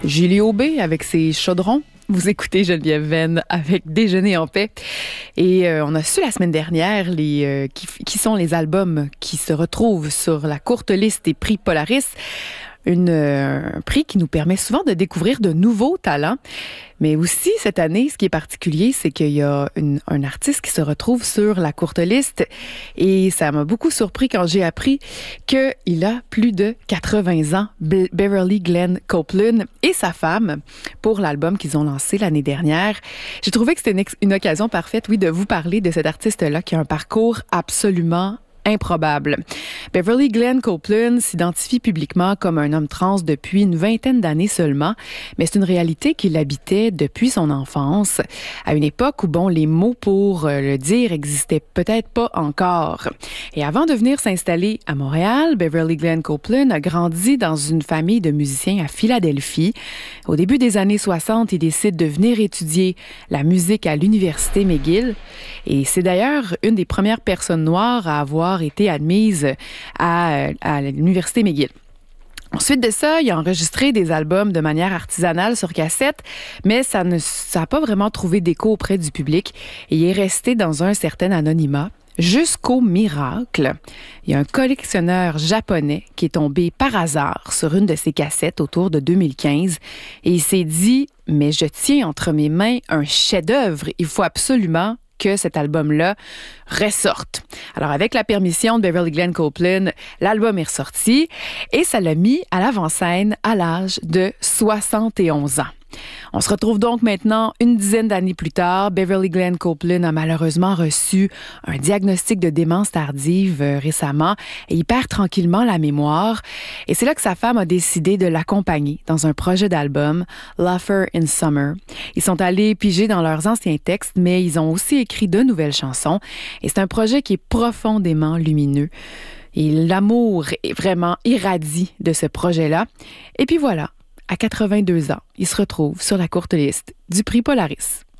Julie Aubé avec ses chaudrons. Vous écoutez Geneviève Venn avec Déjeuner en paix. Et on a su la semaine dernière qui sont les albums qui se retrouvent sur la courte liste des prix Polaris. Un prix qui nous permet souvent de découvrir de nouveaux talents. Mais aussi, cette année, ce qui est particulier, c'est qu'il y a un artiste qui se retrouve sur la courte liste. Et ça m'a beaucoup surpris quand j'ai appris qu'il a plus de 80 ans, Beverly Glenn Copeland et sa femme, pour l'album qu'ils ont lancé l'année dernière. J'ai trouvé que c'était une occasion parfaite, oui, de vous parler de cet artiste-là qui a un parcours absolument improbable. Beverly Glenn Copeland s'identifie publiquement comme un homme trans depuis une vingtaine d'années seulement, mais c'est une réalité qu'il habitait depuis son enfance, à une époque où, les mots pour le dire existaient peut-être pas encore. Et avant de venir s'installer à Montréal, Beverly Glenn Copeland a grandi dans une famille de musiciens à Philadelphie. Au début des années 60, il décide de venir étudier la musique à l'Université McGill. Et c'est d'ailleurs une des premières personnes noires à avoir été admise à l'Université McGill. Ensuite de ça, il a enregistré des albums de manière artisanale sur cassette, mais ça n'a pas vraiment trouvé d'écho auprès du public et il est resté dans un certain anonymat. Jusqu'au miracle, il y a un collectionneur japonais qui est tombé par hasard sur une de ses cassettes autour de 2015 et il s'est dit « Mais je tiens entre mes mains un chef-d'œuvre, il faut absolument que cet album-là ressorte. » Alors, avec la permission de Beverly Glenn Copeland, l'album est ressorti et ça l'a mis à l'avant-scène à l'âge de 71 ans. On se retrouve donc maintenant une dizaine d'années plus tard. Beverly Glenn Copeland a malheureusement reçu un diagnostic de démence tardive récemment et il perd tranquillement la mémoire. Et c'est là que sa femme a décidé de l'accompagner dans un projet d'album, Laughter in Summer. Ils sont allés piger dans leurs anciens textes, mais ils ont aussi écrit de nouvelles chansons. Et c'est un projet qui est profondément lumineux. Et l'amour est vraiment irradie de ce projet-là. Et puis voilà. À 82 ans, il se retrouve sur la courte liste du prix Polaris.